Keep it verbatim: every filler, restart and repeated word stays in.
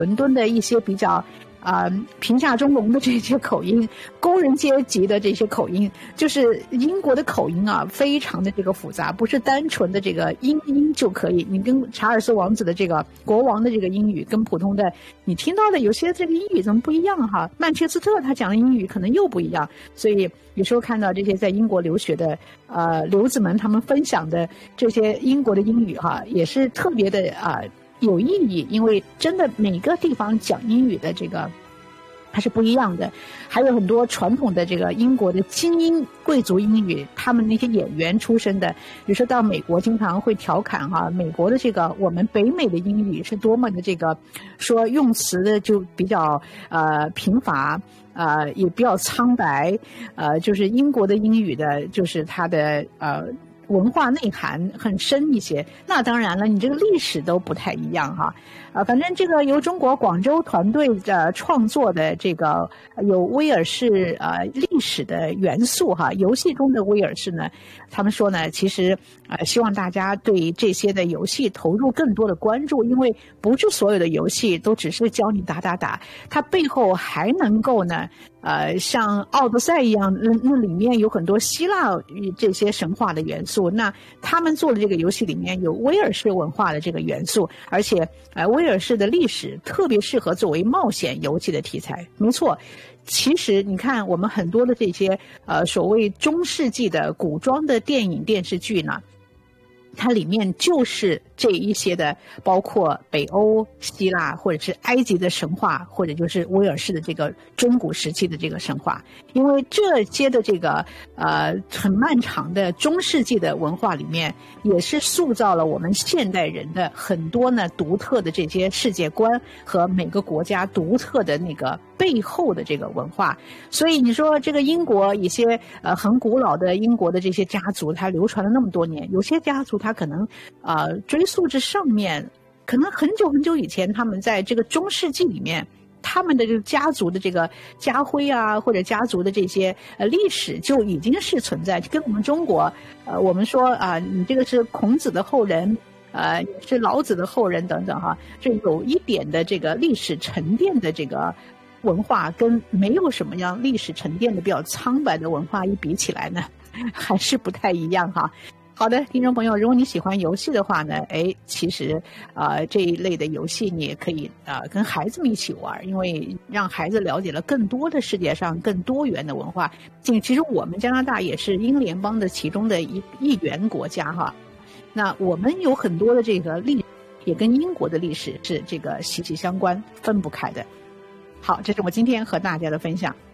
伦敦的一些比较啊、呃，贫下中农的这些口音，工人阶级的这些口音，就是英国的口音啊，非常的这个复杂，不是单纯的这个英音就可以。你跟查尔斯王子的这个国王的这个英语，跟普通的你听到的有些这个英语怎么不一样哈？曼彻斯特他讲的英语可能又不一样，所以有时候看到这些在英国留学的呃留子们他们分享的这些英国的英语哈，也是特别的啊。呃有意义，因为真的每个地方讲英语的这个它是不一样的，还有很多传统的这个英国的精英贵族英语，他们那些演员出身的，比如说到美国经常会调侃哈、啊，美国的这个我们北美的英语是多么的这个说用词的就比较呃贫乏。呃，也比较苍白，呃，就是英国的英语的，就是它的呃文化内涵很深一些。那当然了，你这个历史都不太一样哈。呃，反正这个由中国广州团队的创作的这个有威尔士呃历史的元素哈，游戏中的威尔士呢，他们说呢，其实呃希望大家对这些的游戏投入更多的关注，因为不是所有的游戏都只是教你打打打，它背后还能够呢。呃，像奥德赛一样，那那里面有很多希腊这些神话的元素。那他们做的这个游戏里面有威尔士文化的这个元素，而且呃，威尔士的历史特别适合作为冒险游戏的题材。没错，其实你看我们很多的这些呃所谓中世纪的古装的电影电视剧呢。它里面就是这一些的，包括北欧、希腊或者是埃及的神话，或者就是威尔士的这个中古时期的这个神话。因为这些的这个呃很漫长的中世纪的文化里面，也是塑造了我们现代人的很多呢独特的这些世界观和每个国家独特的那个背后的这个文化。所以你说这个英国一些呃很古老的英国的这些家族，它流传了那么多年，有些家族它可能呃追溯至上面，可能很久很久以前，他们在这个中世纪里面，他们的这个家族的这个家徽啊，或者家族的这些呃历史就已经是存在，跟我们中国呃我们说啊、呃，你这个是孔子的后人。呃，也是老子的后人等等哈，这有一点的这个历史沉淀的这个文化，跟没有什么样历史沉淀的比较苍白的文化一比起来呢，还是不太一样哈。好的，听众朋友，如果你喜欢游戏的话呢，哎，其实啊、呃、这一类的游戏你也可以啊、呃、跟孩子们一起玩，因为让孩子了解了更多的世界上更多元的文化。其实我们加拿大也是英联邦的其中的一一员国家哈。那我们有很多的这个历史，也跟英国的历史是这个息息相关、分不开的。好，这是我今天和大家的分享。